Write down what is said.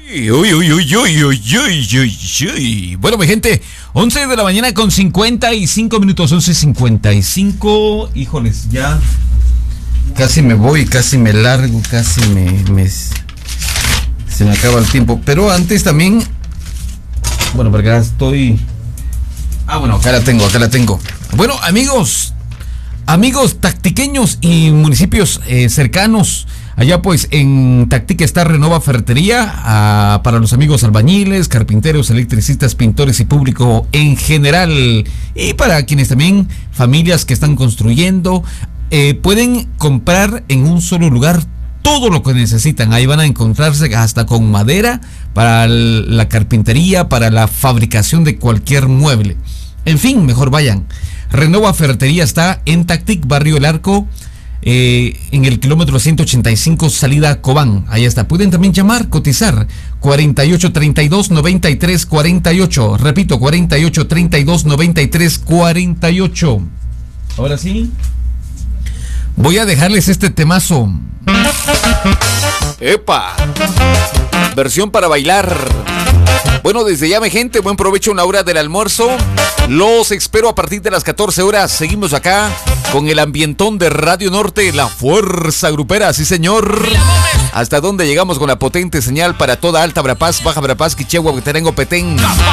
Uy, uy, uy, uy, uy, uy, uy, uy. Bueno, mi gente, 11 de la mañana con 55 minutos, 11:55. Híjoles, ya casi me voy, casi me largo, casi se me acaba el tiempo. Pero antes también, bueno, porque acá estoy. Bueno, acá la tengo. Bueno, amigos tactiqueños y municipios cercanos. Allá pues en Tactica está Renova Ferretería, para los amigos albañiles, carpinteros, electricistas, pintores y público en general. Y para quienes también, familias que están construyendo, pueden comprar en un solo lugar todo lo que necesitan. Ahí van a encontrarse hasta con madera para la carpintería, para la fabricación de cualquier mueble. En fin, mejor vayan. Renova Ferretería está en Tactic, Barrio El Arco, en el kilómetro 185, salida Cobán. Ahí está. Pueden también llamar, cotizar 4832-9348. Repito, 4832-9348. Ahora sí, voy a dejarles este temazo. ¡Epa! Versión para bailar. Bueno, desde ya, mi gente, buen provecho en la hora del almuerzo. Los espero a partir de las 14 horas. Seguimos acá con el ambientón de Radio Norte, la fuerza grupera, sí señor. Hasta donde llegamos con la potente señal para toda Alta Verapaz, Baja Verapaz, Quichegua, Huehuetenango, Petén.